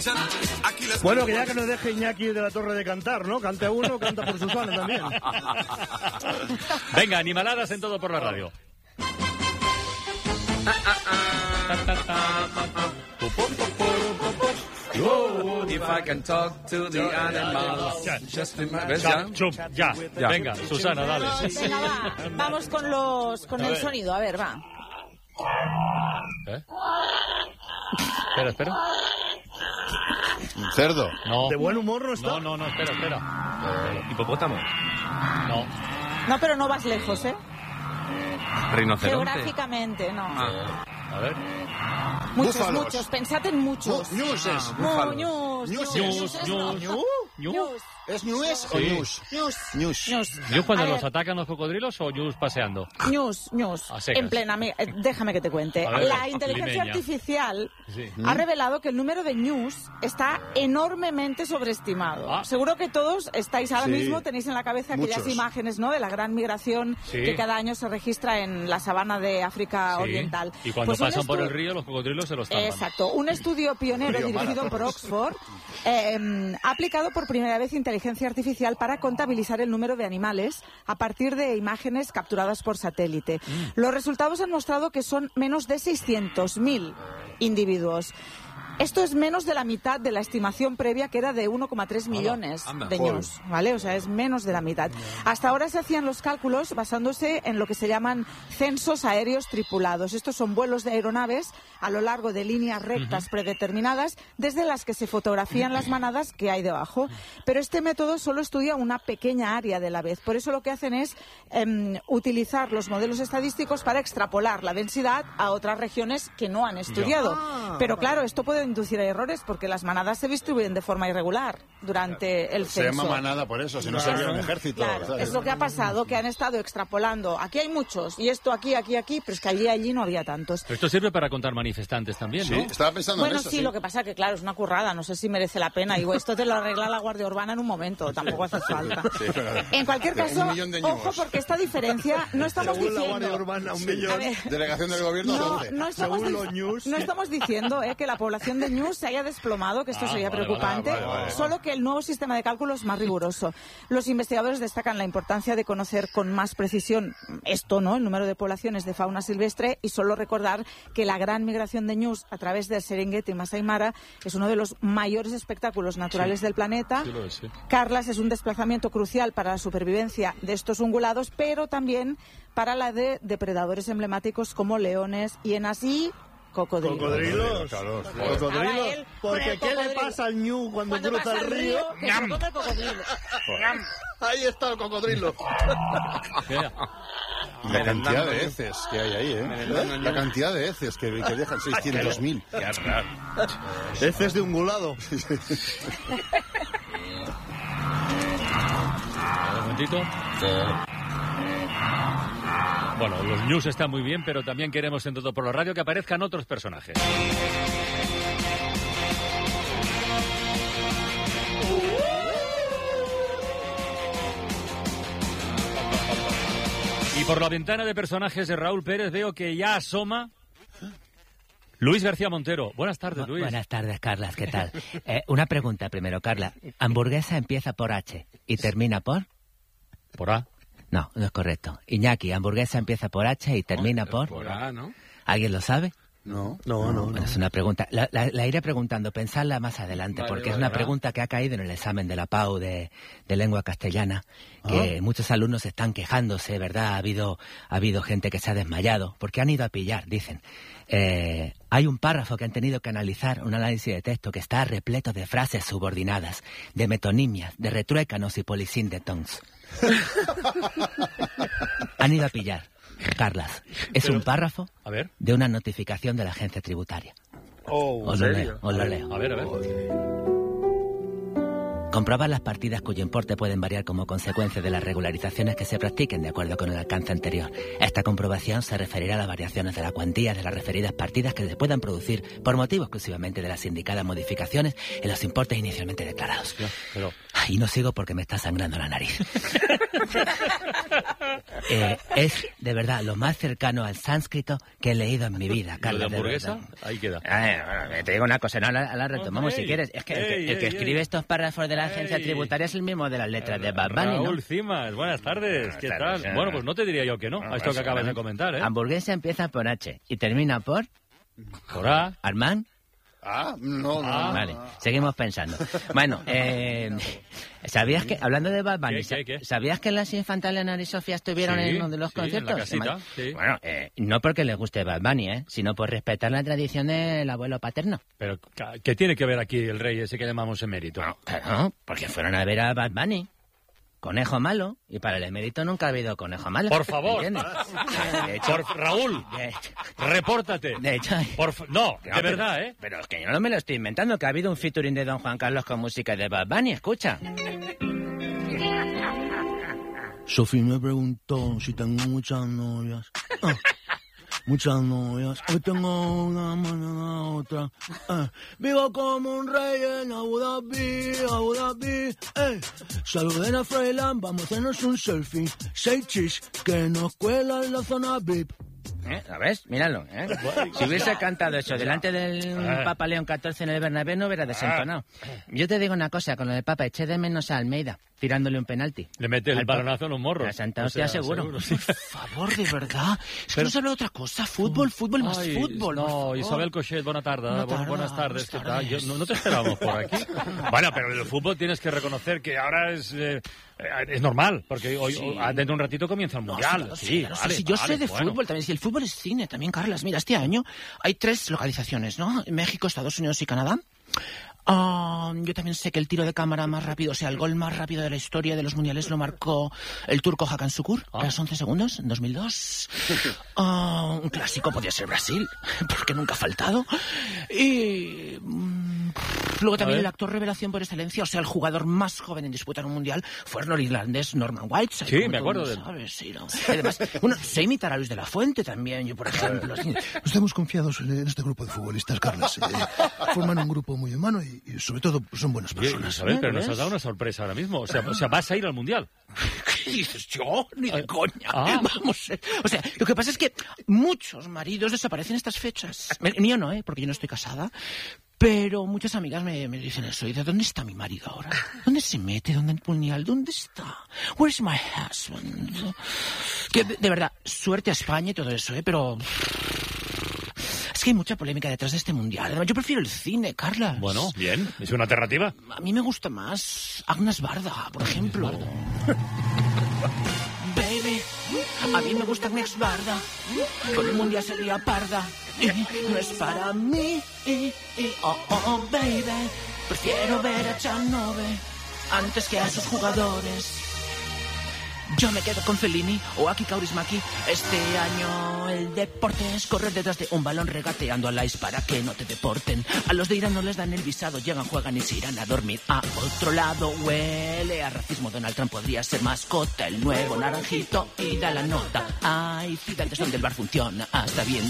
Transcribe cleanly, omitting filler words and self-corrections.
Bueno, que ya que nos deje Iñaki de la Torre de cantar, ¿no? Cante uno, canta por Susana también. Venga, animaladas en Todo por la Radio. If I can talk to the animals. Ya. Venga, Susana, dale. Venga, va. Vamos con el sonido. A ver, va. Espera. ¿Un cerdo? No. ¿De buen humor no está? No, espera. Hipopótamo. No, pero no vas lejos, ¿eh? Rinoceronte. Geográficamente, no. A ver. Muchos. Pensad en muchos. Ñuses. Ñus. ¿Es ñues o ñus? Ñus. ¿Ñus cuando A los ver. atacan los cocodrilos o ñus paseando? Ñus. A secas. En plena... Déjame que te cuente. A ver, La inteligencia limeña. artificial Sí. ha revelado que el número de ñus está enormemente sobreestimado. Ah. Seguro que todos estáis ahora Sí. mismo, tenéis en la cabeza aquellas Muchos. imágenes, ¿no?, de la gran migración Sí. que cada año se registra en la sabana de África Sí. Oriental. Y cuando Pues un pasan por el estu- río, los cocodrilos se los tapan. Exacto. Un estudio pionero dirigido por Oxford ha aplicado por primera vez inteligencia artificial para contabilizar el número de animales a partir de imágenes capturadas por satélite. Los resultados han mostrado que son menos de 600.000 individuos. Esto es menos de la mitad de la estimación previa, que era de 1,3 millones anda. de ñus, ¿vale? O sea, es menos de la mitad. Hasta ahora se hacían los cálculos basándose en lo que se llaman censos aéreos tripulados. Estos son vuelos de aeronaves a lo largo de líneas rectas predeterminadas, desde las que se fotografían las manadas que hay debajo. Pero este método solo estudia una pequeña área de la vez. Por eso lo que hacen es utilizar los modelos estadísticos para extrapolar la densidad a otras regiones que no han estudiado. Pero claro, esto puede inducir a errores porque las manadas se distribuyen de forma irregular durante el Se censo. llama manada por eso, si no sería un ejército. Claro, ¿sabes? es lo que ha pasado, que han estado extrapolando. Aquí hay muchos, y esto aquí, pero es que allí no había tantos. Pero esto sirve para contar manifestantes también, Sí, ¿no? estaba pensando Bueno, en eso. sí, lo que pasa que, claro, es una currada, no sé si merece la pena. Digo, esto te lo arregla la Guardia Urbana en un momento, tampoco hace falta. En cualquier caso, 1 millón de ñus. ojo, porque esta diferencia no estamos Según la diciendo... Guardia Urbana, 1 A millón. ver, Delegación del gobierno, no, 12. no estamos, Según los ñus. no estamos diciendo que la población de ñus se haya desplomado, que esto sería vale, preocupante, vale. solo que el nuevo sistema de cálculo es más riguroso. Los investigadores destacan la importancia de conocer con más precisión esto, ¿no?, el número de poblaciones de fauna silvestre, y solo recordar que la gran migración de ñus a través del Serengeti y Masai Mara es uno de los mayores espectáculos naturales del planeta. Sí lo es, sí. Carlas es un desplazamiento crucial para la supervivencia de estos ungulados, pero también para la de depredadores emblemáticos como leones, hienas y cocodrilos. Cocodrilos. Claro. Estaba Cocodrilos. él con Porque el ¿qué le cocodrilo. pasa al ñu cuando cruza pasa el río? que se lo come el cocodrilo. Ahí está el cocodrilo. Mira. La cantidad de heces que hay ahí, ¿eh? La cantidad de heces que dejan 600.000. Heces de ungulado. Un momentito. Bueno, los news están muy bien, pero también queremos en Todo por la Radio que aparezcan otros personajes. Y por la ventana de personajes de Raúl Pérez veo que ya asoma Luis García Montero. Buenas tardes, Luis. Buenas tardes, Carlas, ¿qué tal? Una pregunta primero, Carla. ¿Hamburguesa empieza por H y termina por...? Por A. No, no es correcto. Iñaki, hamburguesa empieza por H y termina por... Por A, ¿no? ¿Alguien lo sabe? No. Bueno, es una pregunta. La iré preguntando, pensadla más adelante, Vale, porque es vale, una va. pregunta que ha caído en el examen de la PAU de lengua castellana, que muchos alumnos están quejándose, ¿verdad? Ha habido gente que se ha desmayado, porque han ido a pillar, dicen. Hay un párrafo que han tenido que analizar, un análisis de texto que está repleto de frases subordinadas, de metonimias, de retruécanos y polisíndetons. Han ido a pillar. Carlas, es un párrafo A ver. de una notificación de la agencia tributaria. Os lo leo. A ver. Comprobar las partidas cuyo importe pueden variar como consecuencia de las regularizaciones que se practiquen de acuerdo con el alcance anterior. Esta comprobación se referirá a las variaciones de la cuantía de las referidas partidas que se puedan producir por motivo exclusivamente de las indicadas modificaciones en los importes inicialmente declarados. Pero, Ay, Y no sigo porque me está sangrando la nariz. Es, de verdad, lo más cercano al sánscrito que he leído en mi vida, Carlos. ¿Lo de hamburguesa? Ahí queda. Bueno, te digo una cosa, no, la retomamos si quieres. Es que el que escribe estos párrafos de la agencia tributaria es el mismo de las letras de Bad Bunny, ¿no? Raúl Cimas, buenas tardes. ¿Qué tal? Bueno, pues no te diría yo que no, a esto que acabas de comentar, ¿eh? Hamburguesa empieza por H y termina por... Por A. ¿Armand? No. Vale, seguimos pensando. Bueno, ¿sabías que, hablando de Bad Bunny, ¿Qué? ¿sabías que las infantas Leonor y Sofía estuvieron en uno de los conciertos? En la casita, sí. Bueno, no porque les guste Bad Bunny, sino por respetar la tradición del abuelo paterno. Pero, ¿qué tiene que ver aquí el rey ese que llamamos emérito? Bueno, claro, porque fueron a ver a Bad Bunny. Conejo malo, y para el emérito nunca ha habido conejo malo. Por favor. De hecho, Raúl, repórtate. De hecho, no, de verdad, ¿eh? Pero es que yo no me lo estoy inventando, que ha habido un featuring de Don Juan Carlos con música de Bad Bunny, escucha. Sophie me preguntó si tengo muchas novias. Muchas novias. Hoy tengo una, mañana otra. Vivo como un rey en Abu Dhabi. Saluden a Freyland, vamos a hacernos un selfie. 6 chis que nos cuela en la zona VIP. ¿Sabes? Míralo, Si hubiese cantado eso delante del Papa León XIV en el Bernabéu no hubiera desentonado. Yo te digo una cosa, con lo del Papa eché de menos a Almeida, tirándole un penalti. Le mete el balonazo en los morros. La Santa Hostia, seguro. Sí. Por favor, de verdad. Es que no se habla de otra cosa. Fútbol más fútbol. No, Isabel Cochet, buenas tardes. ¿Qué tal? No te esperábamos por aquí. Bueno, pero el fútbol tienes que reconocer que ahora es normal, porque hoy dentro de un ratito comienza el Mundial. Yo sé de fútbol también. Si el fútbol es cine también, Carlas. Mira, este año hay 3 localizaciones, ¿no? México, Estados Unidos y Canadá. Yo también sé que el tiro de cámara más rápido, o sea, el gol más rápido de la historia de los mundiales lo marcó el turco Hakan Şükür a los 11 segundos, en 2002. Un clásico podía ser Brasil, porque nunca ha faltado. Y luego también el actor revelación por excelencia, o sea, el jugador más joven en disputar un mundial fue el nordirlandés Norman Whiteside. Sí, me acuerdo de él. ¿Sabes? Sí, ¿no? Además, sé imitar a Luis de la Fuente también, yo por ejemplo. Estamos confiados en este grupo de futbolistas, Carlas. Forman un grupo muy humano y sobre todo son buenas personas. Isabel, pero nos has dado una sorpresa ahora mismo. O sea, vas a ir al Mundial. ¿Qué dices? ¿Yo? Ni de coña. Vamos. O sea, lo que pasa es que muchos maridos desaparecen en estas fechas. Mío no, porque yo no estoy casada. Pero muchas amigas me dicen eso. ¿Y de dónde está mi marido ahora? ¿Dónde se mete? ¿Dónde el Mundial? ¿Dónde está? Where's my husband? Que, de verdad, suerte a España y todo eso, pero... Es que hay mucha polémica detrás de este mundial. Además, yo prefiero el cine, Carlas. Bueno, bien. ¿Es una alternativa? A mí me gusta más Agnes Barda, por ejemplo. Baby, a mí me gusta Agnes Barda. Con el mundial sería parda. No es para mí. Oh, baby. Prefiero ver a Chanove antes que a sus jugadores. Yo me quedo con Fellini o Aki Kaurismäki. Este año el deporte es correr detrás de un balón regateando al ice para que no te deporten. A los de Irán no les dan el visado, llegan, juegan y se irán a dormir. A otro lado huele a racismo. Donald Trump podría ser mascota, el nuevo naranjito y da la nota. Ay, Fidel, desde donde el bar funciona, hasta bien.